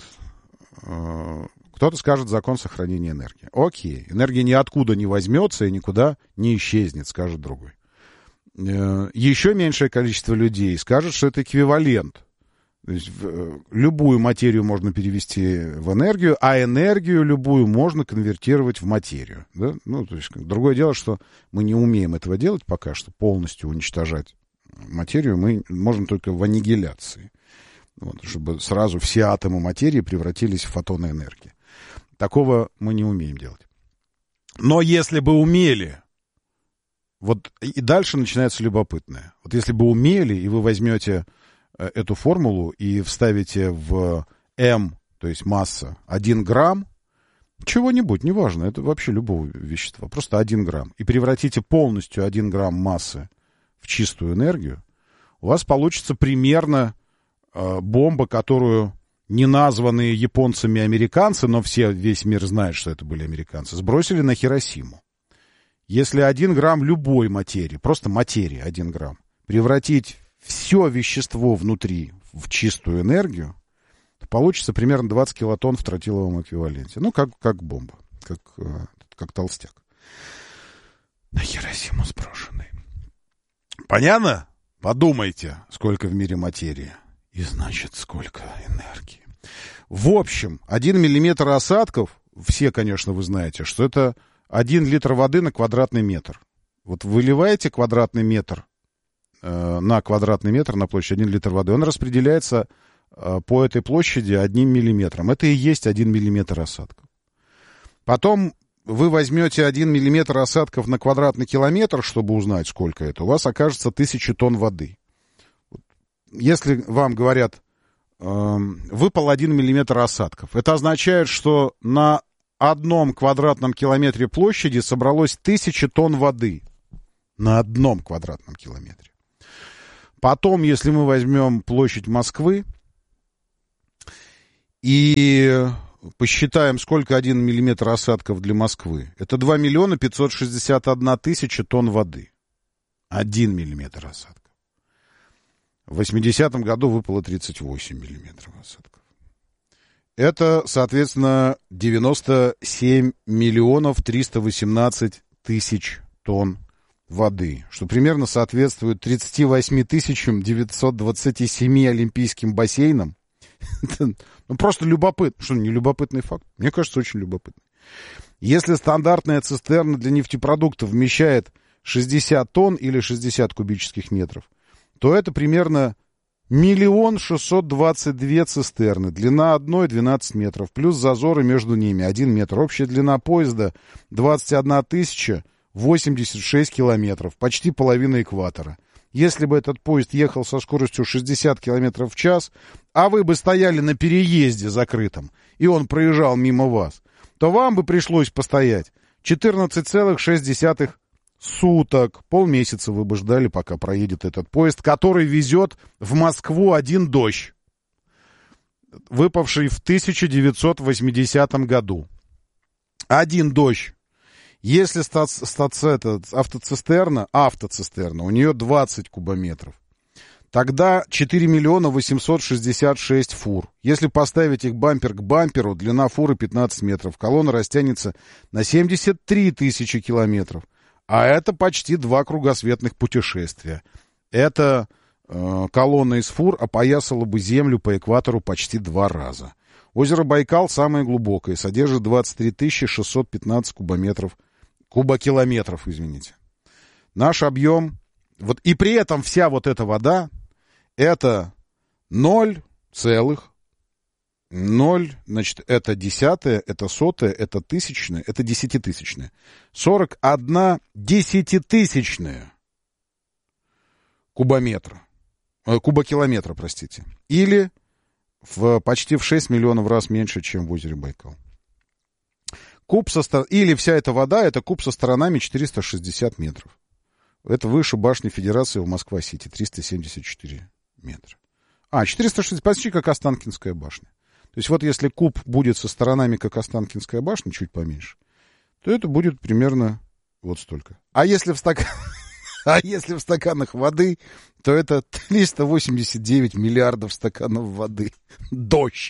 э, кто-то скажет закон сохранения энергии. Окей, энергия ниоткуда не возьмется и никуда не исчезнет, скажет другой. Э, еще меньшее количество людей скажет, что это эквивалент. То есть любую материю можно перевести в энергию, а энергию любую можно конвертировать в материю. Да? Ну, то есть, другое дело, что мы не умеем этого делать пока что, полностью уничтожать материю мы можем только в аннигиляции, вот, чтобы сразу все атомы материи превратились в фотоны энергии. Такого мы не умеем делать. Но если бы умели, вот и дальше начинается любопытное. Вот если бы умели, и вы возьмете эту формулу и вставите в М, то есть масса, один грамм, чего-нибудь, неважно, это вообще любого вещества, просто один грамм, и превратите полностью один грамм массы в чистую энергию, у вас получится примерно э, бомба, которую не названные японцами американцы, но все, весь мир знает, что это были американцы, сбросили на Хиросиму. Если один грамм любой материи, просто материи один грамм, превратить все вещество внутри в чистую энергию, то получится примерно двадцать килотонн в тротиловом эквиваленте. Ну, как, как бомба, как, как толстяк. На Хиросиму сброшенный. Понятно? Подумайте, сколько в мире материи. И значит, сколько энергии. В общем, один миллиметр осадков, все, конечно, вы знаете, что это один литр воды на квадратный метр. Вот выливаете квадратный метр э, на квадратный метр на площадь один литр воды, он распределяется э, по этой площади одним миллиметром. Это и есть один миллиметр осадков. Потом вы возьмете один миллиметр осадков на квадратный километр, чтобы узнать, сколько это, у вас окажется тысяча тонн воды. Если вам говорят, э, выпал один миллиметр осадков, это означает, что на одном квадратном километре площади собралось тысяча тонн воды. На одном квадратном километре. Потом, если мы возьмем площадь Москвы и посчитаем, сколько один миллиметр осадков для Москвы, это два миллиона пятьсот шестьдесят одна тысяча тонн воды. Один миллиметр осадков. В восьмидесятом году выпало тридцать восемь миллиметров осадков. Это, соответственно, девяносто семь миллионов триста восемнадцать тысяч тонн воды, что примерно соответствует тридцать восемь тысяч девятьсот двадцать семь олимпийским бассейнам. Ну, просто любопытно. Что, не любопытный факт? Мне кажется, очень любопытный. Если стандартная цистерна для нефтепродуктов вмещает шестьдесят тонн или шестьдесят кубических метров, то это примерно миллион шестьсот двадцать две цистерны. Длина одной двенадцать метров, плюс зазоры между ними один метр. Общая длина поезда двадцать одна тысяча восемьдесят шесть километров, почти половина экватора. Если бы этот поезд ехал со скоростью шестьдесят километров в час, а вы бы стояли на переезде закрытом, и он проезжал мимо вас, то вам бы пришлось постоять четырнадцать целых шесть десятых суток. Полмесяца вы бы ждали, пока проедет этот поезд, который везет в Москву один дождь, выпавший в тысяча девятьсот восьмидесятом году. Один дождь. Если ста, ста, это, автоцистерна, автоцистерна, у нее двадцать кубометров, тогда четыре миллиона восемьсот шестьдесят шесть фур. Если поставить их бампер к бамперу, длина фуры пятнадцать метров, колонна растянется на семьдесят три тысячи километров. А это почти два кругосветных путешествия. Эта э, колонна из фур опоясала бы Землю по экватору почти два раза. Озеро Байкал самое глубокое, содержит двадцать три тысячи шестьсот пятнадцать кубометров, кубокилометров, извините. Наш объем, вот, и при этом вся вот эта вода, это ноль целых, ноль, значит, это десятое, это сотое, это тысячное, это десятитысячное. сорок одна десятитысячная кубометра, э, кубокилометра, простите. Или в, почти в шесть миллионов раз меньше, чем в озере Байкал. Куб со стор... Или вся эта вода, это куб со сторонами четыреста шестьдесят метров. Это выше башни Федерации в Москва-Сити, триста семьдесят четыре метра. А, четыреста шестьдесят, почти как Останкинская башня. То есть вот если куб будет со сторонами, как Останкинская башня, чуть поменьше, то это будет примерно вот столько. А если в, стак... а если в стаканах воды, то это триста восемьдесят девять миллиардов стаканов воды. Дождь.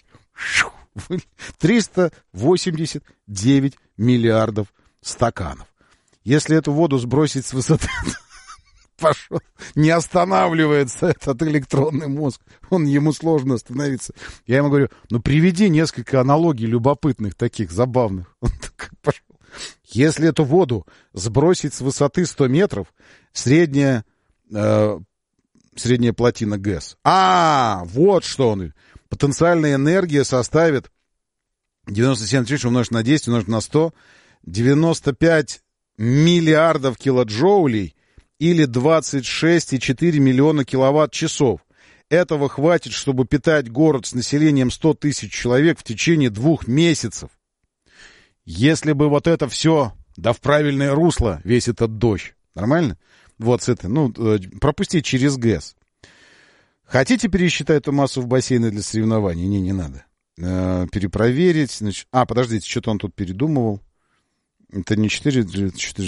триста восемьдесят девять миллиардов стаканов. Если эту воду сбросить с высоты... Пошел. Не останавливается этот электронный мозг. Он, ему сложно остановиться. Я ему говорю, ну приведи несколько аналогий любопытных, таких забавных. Он так пошел. Если эту воду сбросить с высоты сто метров, средняя, э, средняя плотина ГЭС. А, вот что он. Потенциальная энергия составит девяносто семь тысяч умножить на десять, умножить на сто, девяносто пять миллиардов килоджоулей, или двадцать шесть целых четыре миллиона киловатт-часов. Этого хватит, чтобы питать город с населением сто тысяч человек в течение двух месяцев. Если бы вот это все, да в правильное русло, весь этот дождь. Нормально? Вот с этой, ну, пропустить через ГЭС. Хотите пересчитать эту массу в бассейны для соревнований? Не, не надо. Э, перепроверить. Значит... А, подождите, что-то он тут передумывал. Это не четыре... четыре...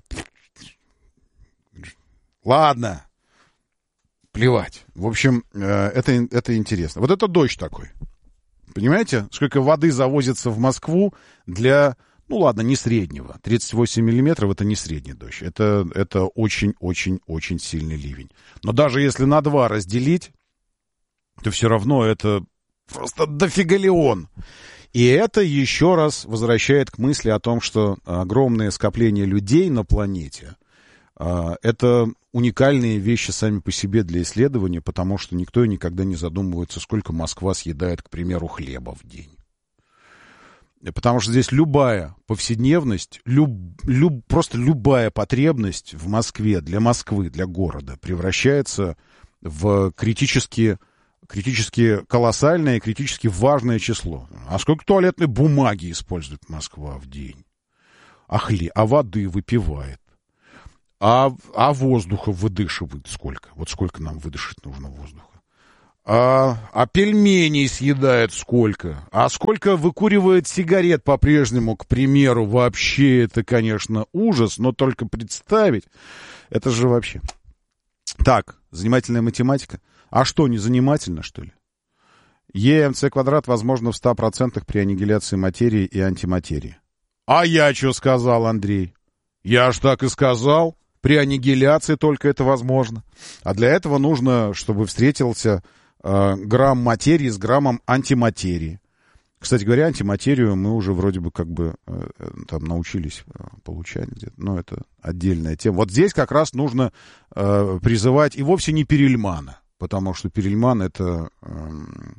Ладно, плевать. В общем, это, это интересно. Вот это дождь такой. Понимаете, сколько воды завозится в Москву для, ну ладно, не среднего. тридцать восемь миллиметров — это не средний дождь. Это, это очень-очень-очень сильный ливень. Но даже если на два разделить, то все равно это просто дофигалион. И это еще раз возвращает к мысли о том, что огромное скопление людей на планете э, это уникальные вещи сами по себе для исследования, потому что никто и никогда не задумывается, сколько Москва съедает, к примеру, хлеба в день. Потому что здесь любая повседневность, люб, люб, просто любая потребность в Москве, для Москвы, для города превращается в критически, критически колоссальное и критически важное число. А сколько туалетной бумаги использует Москва в день? А, хлеб, а воды выпивает? А, а воздуха выдышивает сколько? Вот сколько нам выдышать нужно воздуха? А, а пельменей съедает сколько? А сколько выкуривает сигарет по-прежнему, к примеру? Вообще это, конечно, ужас, но только представить, это же вообще... Так, занимательная математика. А что, не занимательно, что ли? Е МЦ квадрат возможно в ста процентах при аннигиляции материи и антиматерии. А я что сказал, Андрей? Я ж так и сказал. При аннигиляции только это возможно. А для этого нужно, чтобы встретился... грамм материи с граммом антиматерии. Кстати говоря, антиматерию мы уже вроде бы как бы там научились получать где-то, но это отдельная тема. Вот здесь как раз нужно э, призывать и вовсе не Перельмана, потому что Перельман это, э,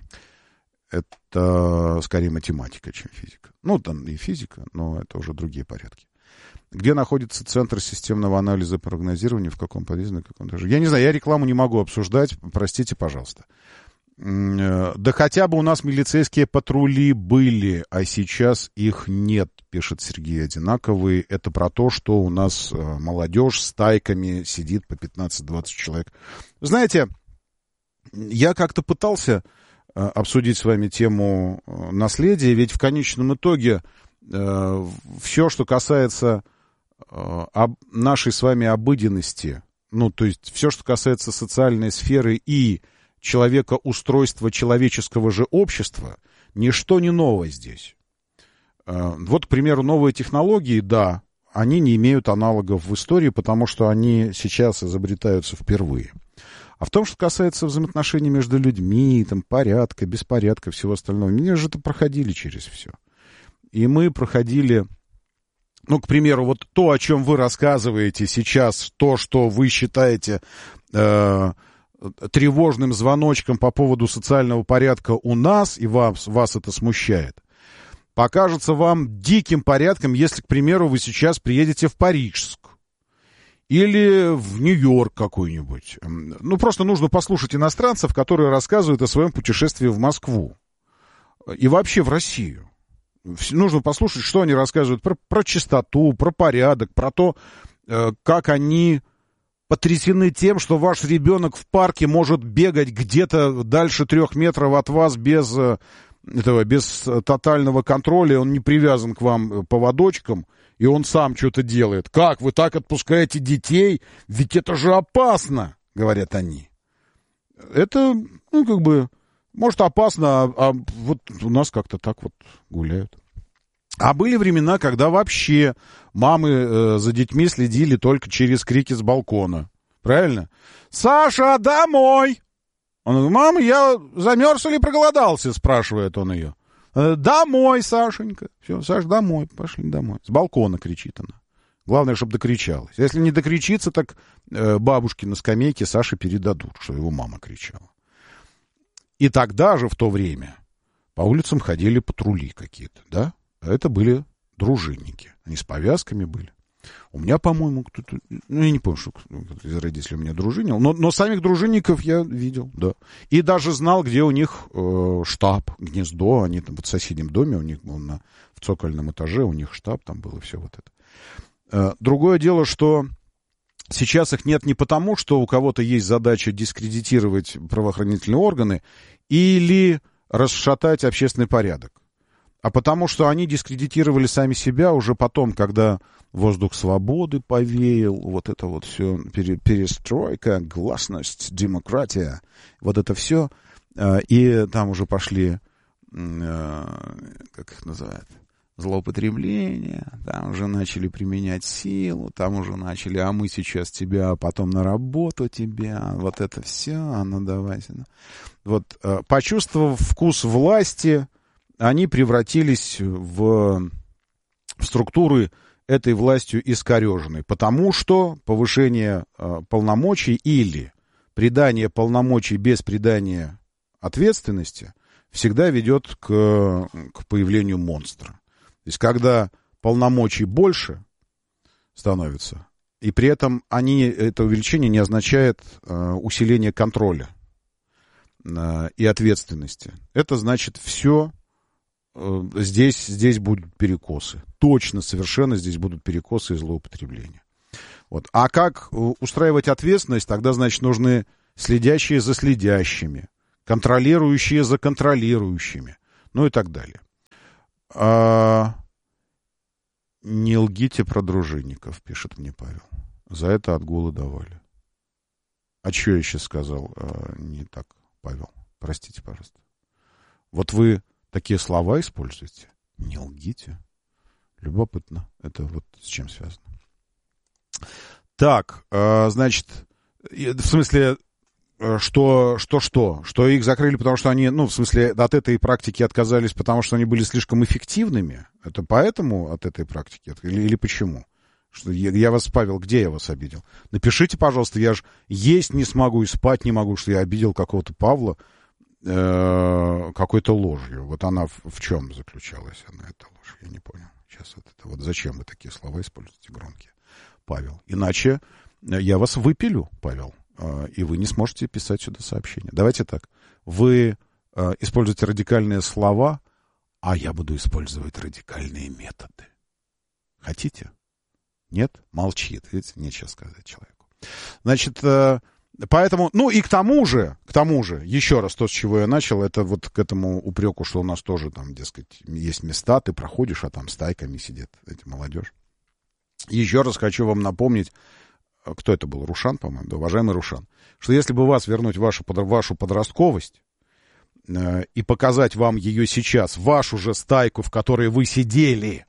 это скорее математика, чем физика. Ну, там и физика, но это уже другие порядки. Где находится Центр системного анализа и прогнозирования, в каком подъезде, на каком этаже? Я не знаю, я рекламу не могу обсуждать, простите, пожалуйста. Да хотя бы у нас милицейские патрули были, а сейчас их нет, пишет Сергей Одинаковый. Это про то, что у нас молодежь с тайками сидит по пятнадцать-двадцать человек. Знаете, я как-то пытался обсудить с вами тему наследия, ведь в конечном итоге все, что касается об нашей с вами обыденности, ну, то есть все, что касается социальной сферы и человекоустройства человеческого же общества, ничто не новое здесь. Вот, к примеру, новые технологии, да, они не имеют аналогов в истории, потому что они сейчас изобретаются впервые. А в том, что касается взаимоотношений между людьми, там, порядка, беспорядка, всего остального, мы же это проходили через все. И мы проходили, ну, к примеру, вот то, о чем вы рассказываете сейчас, то, что вы считаете э, тревожным звоночком по поводу социального порядка у нас, и вас, вас это смущает, покажется вам диким порядком, если, к примеру, вы сейчас приедете в Парижск или в Нью-Йорк какой-нибудь. Ну, просто нужно послушать иностранцев, которые рассказывают о своем путешествии в Москву и вообще в Россию. Нужно послушать, что они рассказывают про, про чистоту, про порядок, про то, э, как они потрясены тем, что ваш ребенок в парке может бегать где-то дальше трех метров от вас без, э, этого, без тотального контроля, он не привязан к вам поводочком, и он сам что-то делает. Как вы так отпускаете детей? Ведь это же опасно, говорят они. Это, ну, как бы... Может, опасно, а, а вот у нас как-то так вот гуляют. А были времена, когда вообще мамы э, за детьми следили только через крики с балкона. Правильно? «Саша, домой!» Он говорит: «Мама, я замерз или проголодался?» спрашивает он ее. «Домой, Сашенька!» Все, Саш, домой, пошли домой. С балкона кричит она. Главное, чтобы докричалась. Если не докричится, так э, бабушки на скамейке Саше передадут, что его мама кричала. И тогда же, в то время, по улицам ходили патрули какие-то, да? Это были дружинники. Они с повязками были. У меня, по-моему, кто-то... Ну, я не помню, что кто-то из родителей у меня дружинил. Но, но самих дружинников я видел, да. И даже знал, где у них э, штаб, гнездо. Они там вот в соседнем доме, у них был на, в цокольном этаже, у них штаб, там было все вот это. Э, другое дело, что... Сейчас их нет не потому, что у кого-то есть задача дискредитировать правоохранительные органы или расшатать общественный порядок, а потому что они дискредитировали сами себя уже потом, когда воздух свободы повеял, вот это вот все, перестройка, гласность, демократия, вот это все, и там уже пошли, как их называют, злоупотребления, там уже начали применять силу, там уже начали, а мы сейчас тебя, а потом на работу тебя, вот это все, а ну давайте. Вот, почувствовав вкус власти, они превратились в, в структуры этой властью искореженной, потому что повышение э, полномочий или придание полномочий без придания ответственности всегда ведет к, к появлению монстра. То есть, когда полномочий больше становится, и при этом они, это увеличение не означает э, усиление контроля э, и ответственности. Это значит, все э, здесь, здесь будут перекосы. Точно, совершенно здесь будут перекосы и злоупотребления. Вот. А как устраивать ответственность? Тогда, значит, нужны следящие за следящими, контролирующие за контролирующими, ну и так далее. А... Не лгите про дружинников, пишет мне Павел. За это отгулы давали. А что я сейчас сказал? А, не так, Павел. Простите, пожалуйста. Вот вы такие слова используете? Не лгите. Любопытно. Это вот с чем связано. Так, а, значит, в смысле, что, что, что? Что их закрыли, потому что они, ну, в смысле, от этой практики отказались, потому что они были слишком эффективными? Это поэтому от этой практики? Или, или почему? Что я, я вас, Павел, где я вас обидел? Напишите, пожалуйста, я же есть не смогу и спать не могу, что я обидел какого-то Павла э, какой-то ложью. Вот она в, в чем заключалась, она, эта ложь? Я не понял. Сейчас вот это вот зачем вы такие слова используете громкие, Павел? Иначе я вас выпилю, Павел. И вы не сможете писать сюда сообщения. Давайте так. Вы э, используете радикальные слова, а я буду использовать радикальные методы. Хотите? Нет? Молчит. Видите, нечего сказать человеку. Значит, э, поэтому... Ну и к тому же, к тому же, еще раз то, с чего я начал, это вот к этому упреку, что у нас тоже там, дескать, есть места, ты проходишь, а там стайками сидит эти молодежь. Еще раз хочу вам напомнить, кто это был? Рушан, по-моему? Да, уважаемый Рушан. Что если бы вас вернуть в вашу, вашу подростковость э, и показать вам ее сейчас, вашу же стайку, в которой вы сидели,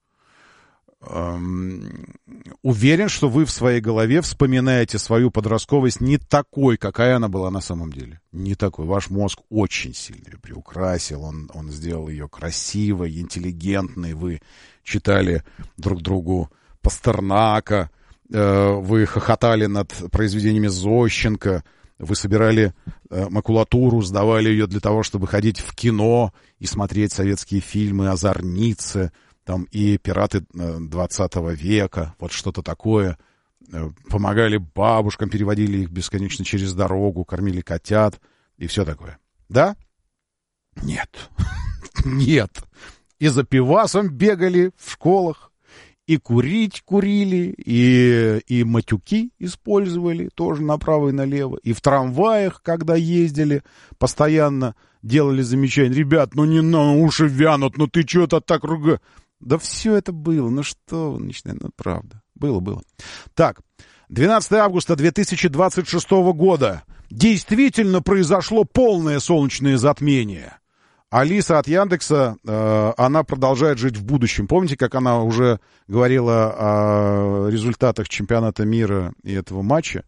э, уверен, что вы в своей голове вспоминаете свою подростковость не такой, какая она была на самом деле. Не такой. Ваш мозг очень сильно ее приукрасил, он, он сделал ее красивой, интеллигентной. Вы читали друг другу Пастернака, вы хохотали над произведениями Зощенко, вы собирали э, макулатуру, сдавали ее для того, чтобы ходить в кино и смотреть советские фильмы «Озорницы», там, и «Пираты двадцатого века», вот что-то такое. Э, помогали бабушкам, переводили их бесконечно через дорогу, кормили котят и все такое. Да? Нет. Нет. И за пивасом бегали в школах. И курить курили, и, и матюки использовали тоже направо и налево. И в трамваях, когда ездили, постоянно делали замечания. Ребят, ну не на уши вянут, ну ты что-то так ругаешь. Да все это было, ну что вы начинаете, ну правда. Было, было. Так, двенадцатого августа две тысячи двадцать шестого года. Действительно произошло полное солнечное затмение. Алиса от Яндекса, э, она продолжает жить в будущем. Помните, как она уже говорила о результатах чемпионата мира и этого матча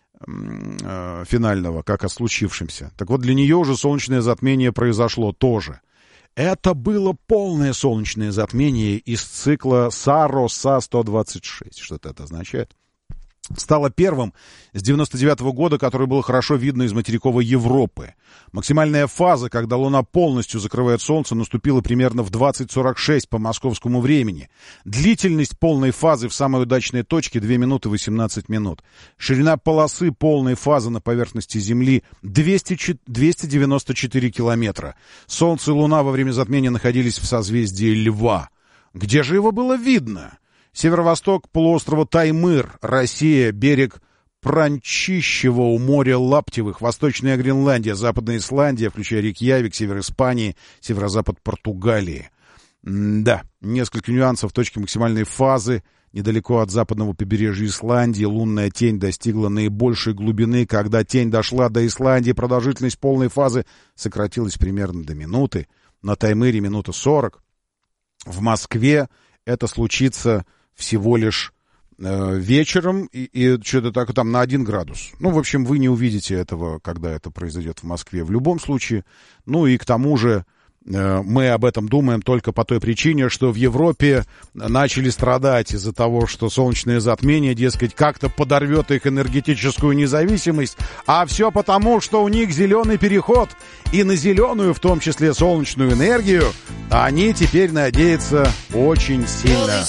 э, финального, как о случившемся? Так вот, для нее уже солнечное затмение произошло тоже. Это было полное солнечное затмение из цикла САРО-СА сто двадцать шесть. Что-то это означает? Стало первым с девяносто девятого года, которое было хорошо видно из материковой Европы. Максимальная фаза, когда Луна полностью закрывает Солнце, наступила примерно в двадцать сорок шесть по московскому времени. Длительность полной фазы в самой удачной точке две минуты восемнадцать минут. Ширина полосы полной фазы на поверхности Земли двести девяносто четыре километра. Солнце и Луна во время затмения находились в созвездии Льва. Где же его было видно? Северо-восток полуострова Таймыр, Россия, берег Пранчищева у моря Лаптевых, Восточная Гренландия, Западная Исландия, включая Рейкьявик, север Испании, северо-запад Португалии. М-да, несколько нюансов. Точки максимальной фазы недалеко от западного побережья Исландии. Лунная тень достигла наибольшей глубины. Когда тень дошла до Исландии, продолжительность полной фазы сократилась примерно до минуты. На Таймыре минута сорок. В Москве это случится всего лишь э, вечером и, и что-то так там на один градус. Ну, в общем, вы не увидите этого, когда это произойдет в Москве в любом случае. Ну и к тому же мы об этом думаем только по той причине, что в Европе начали страдать из-за того, что солнечное затмение, дескать, как-то подорвет их энергетическую независимость, а все потому, что у них зеленый переход, и на зеленую, в том числе солнечную энергию, они теперь надеются очень сильно.